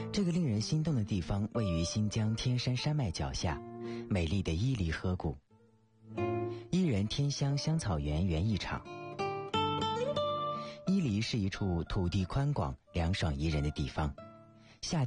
这个令人心动的地方位于新疆天山山脉脚下，美丽的伊犁河谷。伊人天香香草园园艺场。伊犁是一处土地宽广、凉爽宜人的地方，